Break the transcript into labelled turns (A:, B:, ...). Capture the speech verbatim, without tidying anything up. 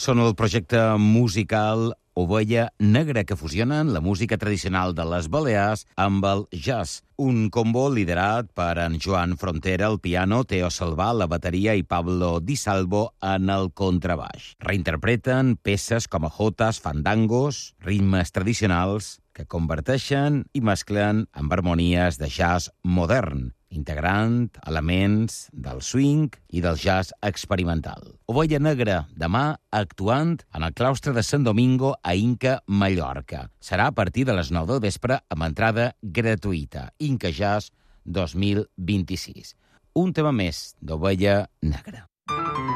A: Són el projecte musical Ovella Negra, que fusionen la música tradicional de les Balears amb el jazz. Un combo liderat per en Joan Frontera al piano, Teo Salvà a la bateria i Pablo Di Salvo en el contrabaix. Reinterpreten peces com a jotes, fandangos, ritmes tradicionals que converteixen i mesclen amb harmonies de jazz modern, integrant elements del swing i del jazz experimental. Ovella Negra, demà actuant en el claustre de Sant Domingo a Inca, Mallorca. Serà a partir de les nou del vespre amb entrada gratuïta. Inca Jazz dos mil vint-i-sis. Un tema més d'Ovella Negra.